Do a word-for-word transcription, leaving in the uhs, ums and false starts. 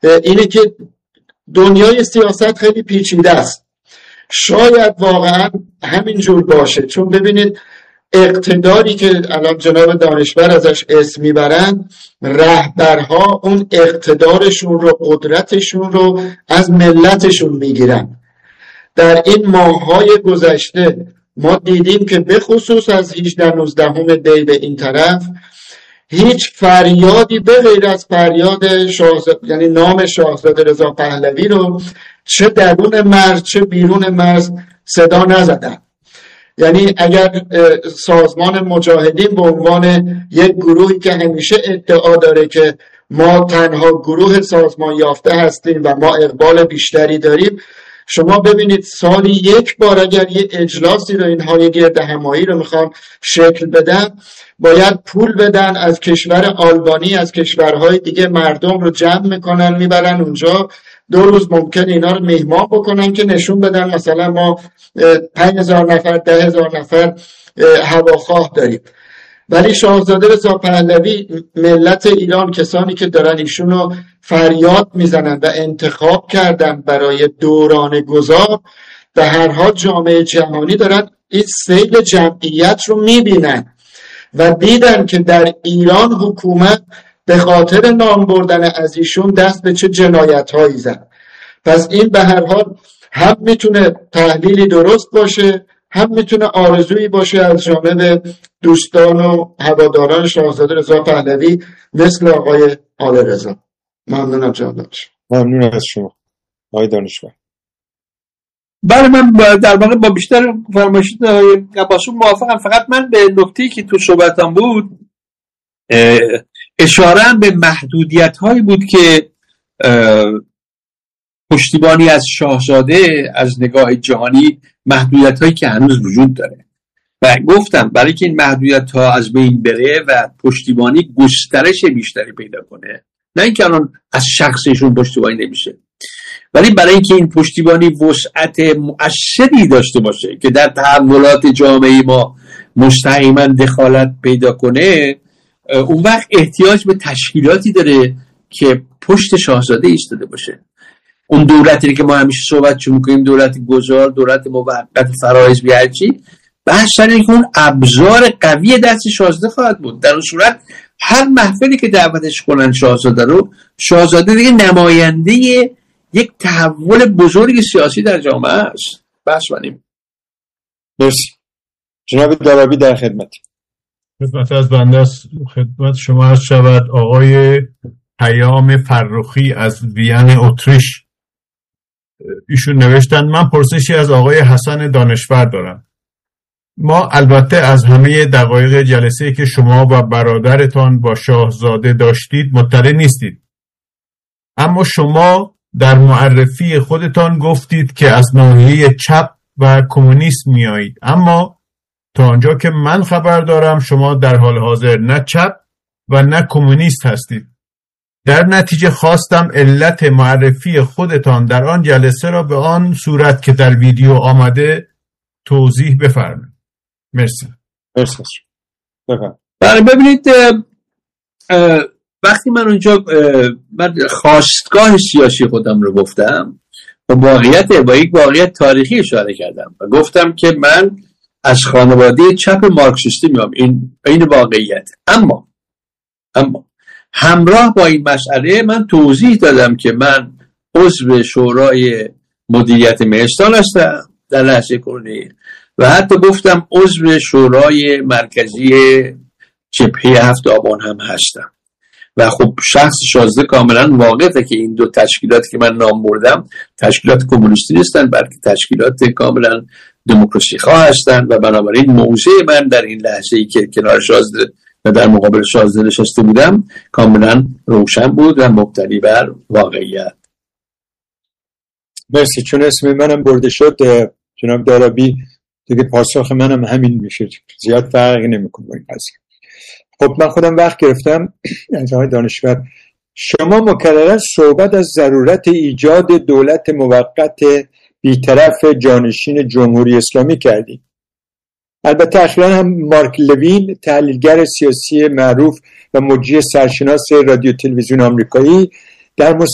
اینه که دنیای سیاست خیلی پیچیده است. شاید واقعا همینجور باشه، چون ببینید اقتداری که الان جناب دانشور ازش اسم میبرن، رهبرها اون اقتدارشون رو، قدرتشون رو از ملتشون میگیرن. در این ماه‌های گذشته ما دیدیم که به خصوص از هجده نوزده دی به این طرف هیچ فریادی به غیر از فریاد شاهزاده، یعنی نام شاهزاده رضا پهلوی رو چه درون مرز چه بیرون مرز صدا نزدن. یعنی اگر سازمان مجاهدین به عنوان یک گروهی که همیشه ادعا داره که ما تنها گروه سازمان یافته هستیم و ما اقبال بیشتری داریم، شما ببینید سالی یک بار اگر یه اجلاسی رو اینها یه گرد همایی رو میخوان شکل بدن، باید پول بدن از کشور آلبانی، از کشورهای دیگه مردم رو جمع میکنن میبرن اونجا، دو روز ممکن اینا رو مهمان بکنن که نشون بدن مثلا ما پنج هزار نفر ده هزار نفر هواخواه داریم. ولی شاهزاده رضا پهلوی، ملت ایران، کسانی که دارن ایشونو فریاد میزنن و انتخاب کردن برای دوران گذار، به هر حال جامعه جهانی دارن این سیل جمعیت رو میبینن و دیدن که در ایران حکومت به خاطر نام بردن از ایشون دست به چه جنایت هایی زد. پس این به هر حال هم میتونه تحلیلی درست باشه، هم میتونه آرزویی باشه از جانب دوستان و هواداران شاهزاده رضا پهلوی مثل آقای آل رضا. ممنونم جناب. ممنون از شما آقای دانشور. بله، من در واقع با بیشتر فرمایشات آقای عباسی موافقم. فقط من به نکته‌ای که تو صحبتام بود اشاره به محدودیت هایی بود که پشتیبانی از شاهزاده از نگاه جهانی، محدودیت هایی که هنوز وجود داره و گفتم برای که این محدودیت ها از بین بره و پشتیبانی گسترش بیشتری پیدا کنه، نه اینکه الان از شخصشون پشتیبانی نمیشه، ولی برای اینکه این پشتیبانی وسعت مؤثری داشته باشه که در تحولات جامعه ما مستقیما دخالت پیدا کنه، اون وقت احتیاج به تشکیلاتی داره که پشت شاهزاده ایستاده باشه. اون دولتی که ما همیشه صحبت چون می‌کنیم دولت گذار، دولت موقت، فرایض هرچی، بحث سر اینکه اون ابزار قوی دست شاهزاده خواهد بود. در اون صورت هر محفلی که دعوتش کنن شاهزاده رو، شاهزاده دیگه نماینده یک تحول بزرگ سیاسی در جامعه است. بحث کنیم. مرسی. جناب دارابی در خدمت. خدمت از بنده است. خدمت شما عرض شود آقای پیام فرخی از وین اتریش، ایشون نوشتن من پرسشی از آقای حسن دانشور دارم. ما البته از همه دقایق جلسه‌ای که شما و برادرتان با شاهزاده داشتید مطلع نیستید، اما شما در معرفی خودتان گفتید که از ناحیه چپ و کمونیسم میایید، اما تا آنجا که من خبر دارم شما در حال حاضر نه چپ و نه کمونیست هستید. در نتیجه خواستم علت معرفی خودتان در آن جلسه را به آن صورت که در ویدیو آمده توضیح بفرمایید. مرسی. مرسی. بفرمایید. بله، ببینید وقتی من اونجا من خواستگاه سیاسی خودم رو گفتم با واقعیت با یک واقعیت تاریخی اشاره کردم و گفتم که من از خانواده چپ مارکسیستی میام، این این واقعیت. اما اما همراه با این مسئله من توضیح دادم که من عضو شورای مدیریت مهستان هستم در لحظه کنونی و حتی گفتم عضو شورای مرکزی جبهه هفت آبان هم هستم و خب شخص شازده کاملا واقعه که این دو تشکیلات که من نام بردم تشکیلات کمونیستی نیستن، بلکه تشکیلات کاملا دموکراسی خواه هستن و بنابراین موضع من در این لحظه ای که کنار شازده و در مقابل شازده نشسته بودم کاملا روشن بود و مبتنی بر واقعیت. مرسی. چون اسم منم برده شد جناب دارابی، دیگه پاسخ منم همین میشه، زیاد فرقی نمیکنه با این قضیه. خب من خودم وقت گرفتم از آقای دانشور. شما مکررن صحبت از ضرورت ایجاد دولت موقت بی‌طرف جانشین جمهوری اسلامی کردید. البته اخیراً هم مارک لوین، تحلیلگر سیاسی معروف و مجری سرشناس رادیو تلویزیون آمریکایی، در